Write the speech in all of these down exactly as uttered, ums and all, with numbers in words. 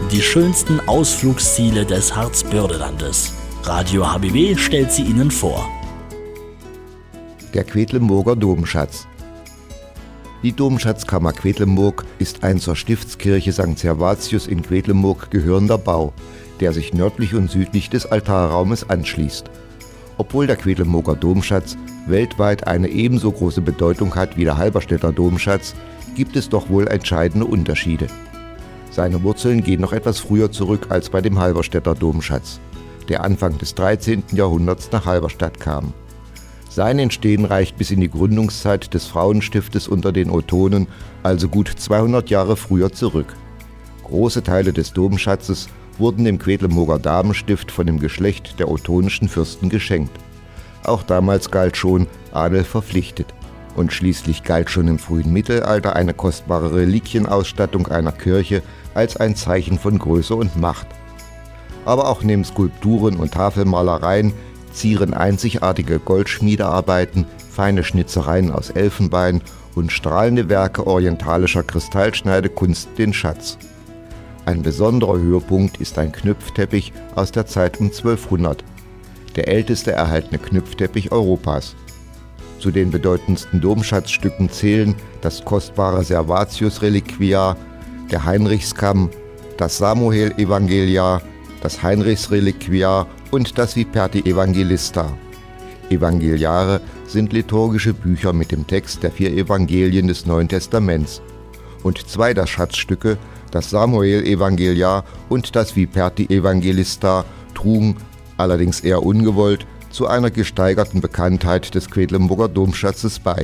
die schönsten Ausflugsziele des Harzbördelandes. Radio H B W stellt sie Ihnen vor. Der Quedlinburger Domschatz. Die Domschatzkammer Quedlinburg ist ein zur Stiftskirche Sankt Servatius in Quedlinburg gehörender Bau, der sich nördlich und südlich des Altarraumes anschließt. Obwohl der Quedlinburger Domschatz weltweit eine ebenso große Bedeutung hat wie der Halberstädter Domschatz, gibt es doch wohl entscheidende Unterschiede. Seine Wurzeln gehen noch etwas früher zurück als bei dem Halberstädter Domschatz, der Anfang des dreizehnten Jahrhunderts nach Halberstadt kam. Sein Entstehen reicht bis in die Gründungszeit des Frauenstiftes unter den Ottonen, also gut zweihundert Jahre früher zurück. Große Teile des Domschatzes wurden dem Quedlinburger Damenstift von dem Geschlecht der ottonischen Fürsten geschenkt. Auch damals galt schon Adel verpflichtet. Und schließlich galt schon im frühen Mittelalter eine kostbare Reliquienausstattung einer Kirche als ein Zeichen von Größe und Macht. Aber auch neben Skulpturen und Tafelmalereien zieren einzigartige Goldschmiedearbeiten, feine Schnitzereien aus Elfenbein und strahlende Werke orientalischer Kristallschneidekunst den Schatz. Ein besonderer Höhepunkt ist ein Knüpfteppich aus der Zeit um zwölfhundert, der älteste erhaltene Knüpfteppich Europas. Zu den bedeutendsten Domschatzstücken zählen das kostbare Servatius-Reliquiar, der Heinrichskamm, das Samuel-Evangeliar, das Heinrichs-Reliquiar und das Viperti Evangelista. Evangeliare sind liturgische Bücher mit dem Text der vier Evangelien des Neuen Testaments. Und zwei der Schatzstücke, das Samuel-Evangeliar und das Viperti Evangelista, trugen, allerdings eher ungewollt, zu einer gesteigerten Bekanntheit des Quedlinburger Domschatzes bei.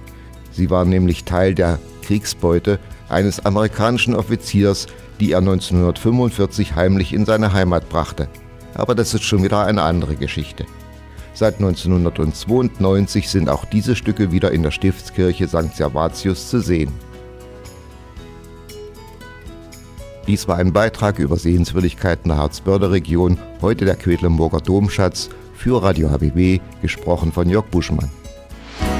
Sie waren nämlich Teil der Kriegsbeute eines amerikanischen Offiziers, die er neunzehnhundertfünfundvierzig heimlich in seine Heimat brachte. Aber das ist schon wieder eine andere Geschichte. Seit neunzehnhundertzweiundneunzig sind auch diese Stücke wieder in der Stiftskirche Sankt Servatius zu sehen. Dies war ein Beitrag über Sehenswürdigkeiten der Harzbörder-Region, heute der Quedlinburger Domschatz, für Radio H B W, gesprochen von Jörg Buschmann.